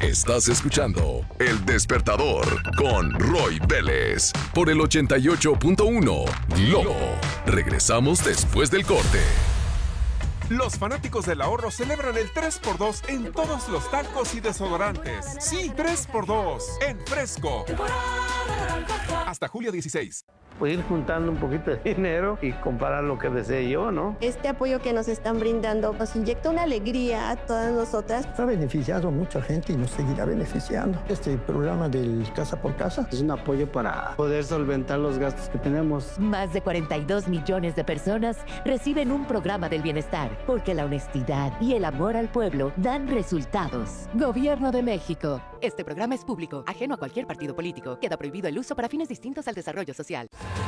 Estás escuchando El Despertador con Roy Vélez por el 88.1 Globo. Regresamos después del corte. Los fanáticos del ahorro celebran el 3x2 en todos los talcos y desodorantes. Sí, 3x2 en Fresco. Hasta julio 16. Pues ir juntando un poquito de dinero y comprar lo que desee yo, ¿no? Este apoyo que nos están brindando nos inyecta una alegría a todas nosotras. Ha beneficiado a mucha gente y nos seguirá beneficiando. Este programa del Casa por Casa es un apoyo para poder solventar los gastos que tenemos. Más de 42 millones de personas reciben un programa del bienestar, porque la honestidad y el amor al pueblo dan resultados. Gobierno de México. Este programa es público, ajeno a cualquier partido político. Queda prohibido el uso para fines distintos al desarrollo social.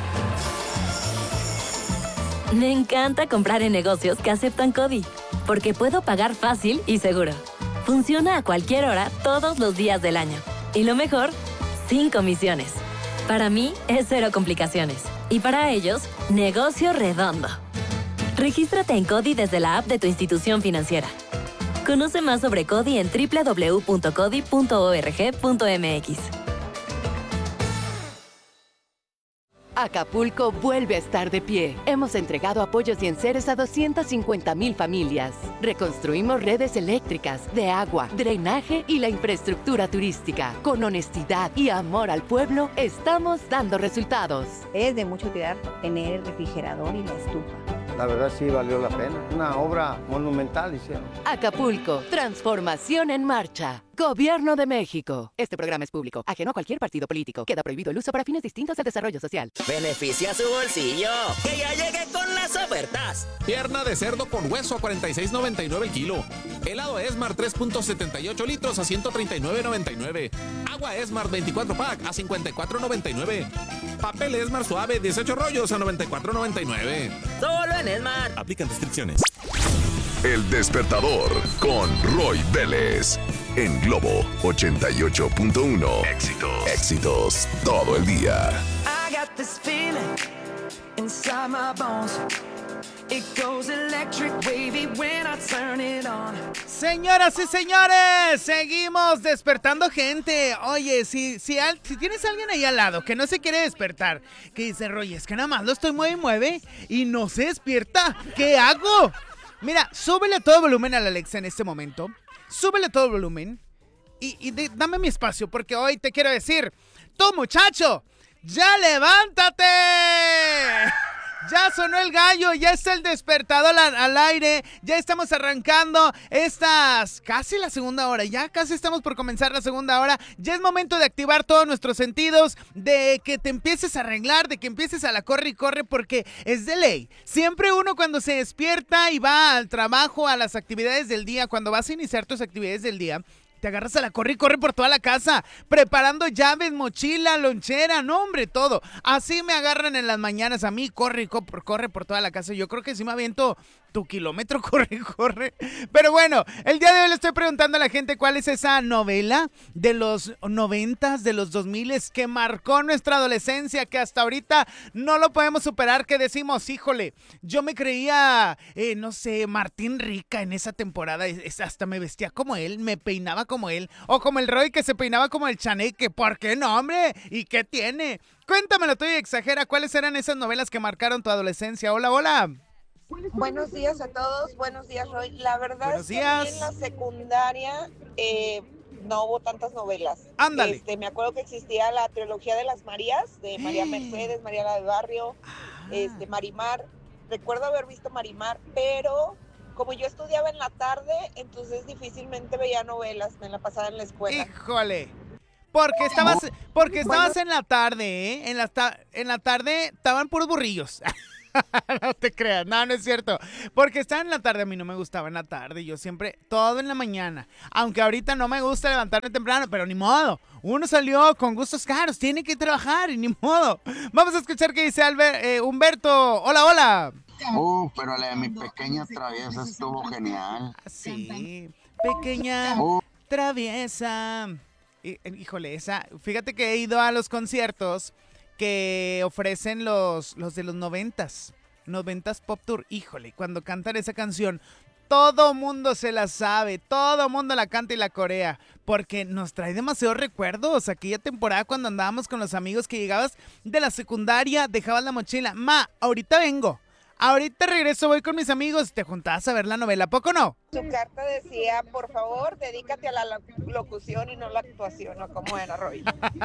Me encanta comprar en negocios que aceptan CODI, porque puedo pagar fácil y seguro. Funciona a cualquier hora, todos los días del año. Y lo mejor, sin comisiones. Para mí, es cero complicaciones. Y para ellos, negocio redondo. Regístrate en CODI desde la app de tu institución financiera. Conoce más sobre CODI en www.codi.org.mx. Acapulco vuelve a estar de pie. Hemos entregado apoyos y enseres a 250,000 familias. Reconstruimos redes eléctricas, de agua, drenaje y la infraestructura turística. Con honestidad y amor al pueblo, estamos dando resultados. Es de mucha utilidad tener el refrigerador y la estufa. La verdad sí valió la pena. Una obra monumental hicieron. Acapulco, transformación en marcha. Gobierno de México. Este programa es público, ajeno a cualquier partido político. Queda prohibido el uso para fines distintos al desarrollo social. Beneficia su bolsillo. ¡Que ya llegue con las ofertas! Pierna de cerdo con hueso a $46.99 el kilo. Helado Esmar 3.78 litros a $139.99. Agua Esmar 24 pack a $54.99. Papel Esmar suave 18 rollos a $94.99. Solo en Esmar. Aplican restricciones. El Despertador con Roy Vélez en Globo 88.1. Éxitos todo el día. I got this feeling inside my bones. It goes electric wavy when I turn it on. Señoras y señores, seguimos despertando gente. Oye, si tienes a alguien ahí al lado que no se quiere despertar, que dice, Roy, es que nada más lo estoy mueve y no se despierta, ¿qué hago? Mira, súbele todo volumen a la Alexa en este momento. Súbele todo volumen y dame mi espacio, porque hoy te quiero decir, tú muchacho, ¡ya levántate! Ya sonó el gallo, ya está el despertador al aire, ya estamos arrancando casi la segunda hora, ya casi estamos por comenzar la segunda hora. Ya es momento de activar todos nuestros sentidos, de que te empieces a arreglar, de que empieces a la corre y corre, porque es de ley. Siempre uno cuando se despierta y va al trabajo, a las actividades del día, cuando vas a iniciar tus actividades del día, te agarras a la corre y corre por toda la casa, preparando llaves, mochila, lonchera, no hombre, todo. Así me agarran en las mañanas a mí, corre por toda la casa. Yo creo que sí me aviento tu kilómetro, corre. Pero bueno, el día de hoy le estoy preguntando a la gente cuál es esa novela de los 90s, de los 2000s, que marcó nuestra adolescencia, que hasta ahorita no lo podemos superar, que decimos, híjole, yo me creía, no sé, Martín Rica en esa temporada, hasta me vestía como él, me peinaba como él, o como el Roy que se peinaba como el Chaneque. ¿Por qué no, hombre? ¿Y qué tiene? Cuéntamelo tú y exagera, ¿cuáles eran esas novelas que marcaron tu adolescencia? Hola. Buenos días a todos, buenos días, Roy. La verdad buenos es que días. en la secundaria no hubo tantas novelas. Ándale. Me acuerdo que existía la trilogía de las Marías, de María Mercedes, María la del Barrio, Marimar. Recuerdo haber visto Marimar, pero como yo estudiaba en la tarde, entonces difícilmente veía novelas, me la pasaba en la escuela. ¡Híjole! Porque estabas en la tarde, ¿eh? En la tarde estaban puros burrillos. No te creas, no es cierto. Porque estaba en la tarde, a mí no me gustaba en la tarde. Yo siempre, todo en la mañana. Aunque ahorita no me gusta levantarme temprano, pero ni modo. Uno salió con gustos caros, tiene que trabajar y ni modo. Vamos a escuchar qué dice Humberto. Hola. Pero la de Mi Pequeña Traviesa estuvo genial. Sí, Pequeña Traviesa. Híjole, fíjate que he ido a los conciertos que ofrecen los de los 90s Pop Tour. Híjole, cuando cantan esa canción, todo mundo se la sabe, todo mundo la canta y la corea, porque nos trae demasiados recuerdos. Aquella temporada cuando andábamos con los amigos que llegabas de la secundaria, dejabas la mochila. Ma, ahorita vengo. Ahorita regreso, voy con mis amigos. Te juntabas a ver la novela, ¿a poco no? Su carta decía, por favor, dedícate a la locución y no la actuación, ¿o cómo era, Roy?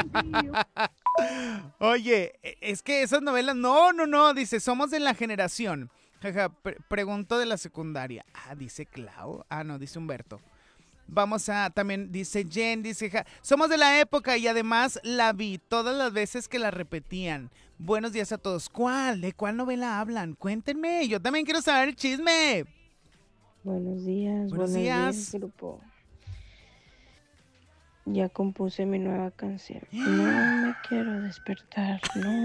Oye, es que esas novelas, no, dice, somos de la generación. Jaja, pregunto de la secundaria. Dice Clau. No, dice Humberto. Vamos a, también dice Jen, dice, somos de la época y además la vi todas las veces que la repetían. Buenos días a todos. ¿Cuál? ¿De cuál novela hablan? Cuéntenme, yo también quiero saber el chisme. Buenos días. Buenos días, grupo. Ya compuse mi nueva canción. No me quiero despertar,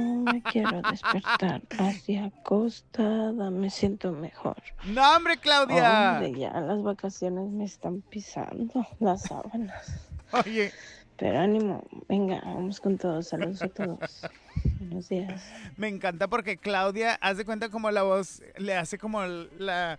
así acostada me siento mejor. ¡No, hombre, Claudia! Hombre, ya las vacaciones me están pisando las sábanas. Oye. Pero ánimo, venga, vamos con todos, saludos a todos. Buenos días. Me encanta porque Claudia hace cuenta como la voz, le hace como la...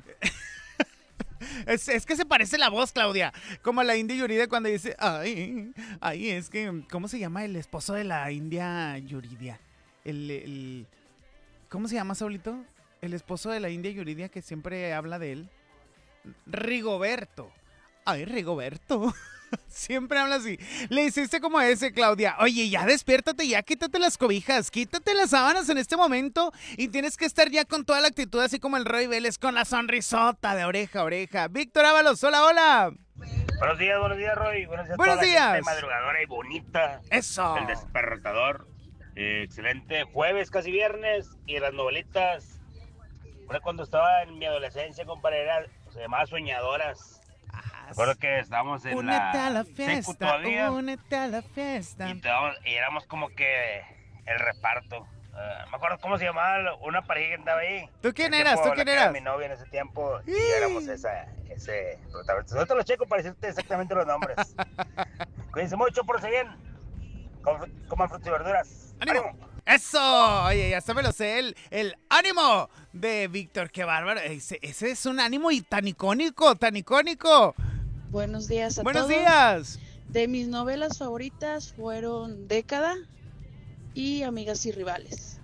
Es que se parece la voz, Claudia, como a la India Yuridia cuando dice, ay, es que, ¿cómo se llama el esposo de la India Yuridia? ¿Cómo se llama, Saulito? El esposo de la India Yuridia que siempre habla de él. Rigoberto. Ay, Rigoberto. Siempre habla así. Le hiciste como ese, Claudia. Oye, ya despiértate, ya quítate las cobijas, quítate las sábanas en este momento y tienes que estar ya con toda la actitud, así como el Roy Vélez, con la sonrisota de oreja a oreja. Víctor Ábalos, hola. Buenos días, Roy. Buenos días a toda la gente madrugadora y bonita. Eso. El despertador. Excelente jueves, casi viernes. Y las novelitas. Cuando estaba en mi adolescencia, compadre, se llamaba Soñadoras. Recuerdo que estábamos en únete a la secu fiesta, todavía. únete a la fiesta. Y éramos como que el reparto. Me acuerdo cómo se llamaba una pareja que andaba ahí. ¿Tú quién eras? Mi novia en ese tiempo. Y éramos ese protagonista. No te lo checo para decirte exactamente los nombres. Cuídense mucho, por si bien. Coman frutas y verduras. ¡Ánimo! ¡Eso! Oye, ya me lo sé, el ánimo de Víctor, qué bárbaro. Ese es un ánimo y tan icónico, tan icónico. Buenos días a todos. Buenos días. De mis novelas favoritas fueron Década y Amigas y Rivales.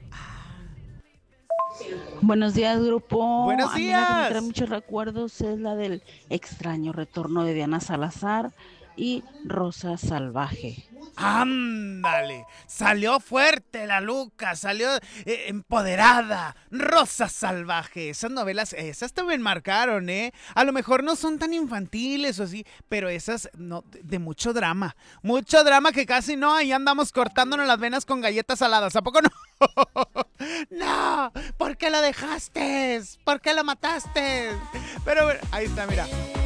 Buenos días, grupo. Buenos días. A mí la que me trae muchos recuerdos es la del extraño retorno de Diana Salazar y Rosa Salvaje. ¡Ándale! Salió fuerte la Luca, salió empoderada, Rosa Salvaje. Esas novelas, esas también marcaron, ¿eh? A lo mejor no son tan infantiles o así, pero esas no, de mucho drama que casi no, ahí andamos cortándonos las venas con galletas saladas, ¿a poco no? No, ¿por qué lo dejaste? ¿Por qué lo mataste? Pero ahí está, mira.